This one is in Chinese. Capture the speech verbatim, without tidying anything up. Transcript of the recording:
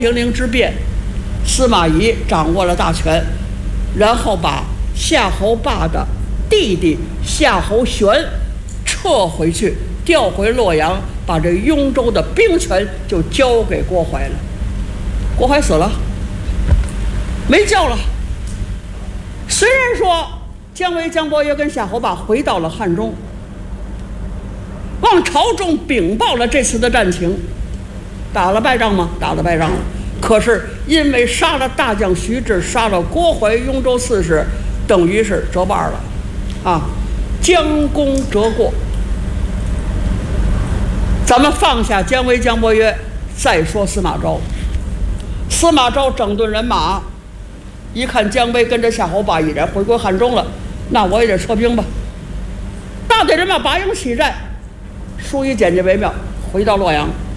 平陵之变，司马懿掌握了大权，然后把夏侯霸的弟弟夏侯玄撤回去，调回洛阳，把这雍州的兵权就交给郭淮了。郭淮死了，没叫了。虽然说姜维、姜伯约跟夏侯霸回到了汉中，往朝中禀报了这次的战情，打了败仗吗？打了败仗了。可是因为杀了大将徐志，杀了郭淮雍州刺史，等于是折半了，啊，将功折过。咱们放下姜维、姜伯约，再说司马昭。司马昭整顿人马，一看姜维跟着夏侯霸已然回归汉中了，那我也得撤兵吧。大队人马拔营起寨，疏于简介为妙，回到洛阳。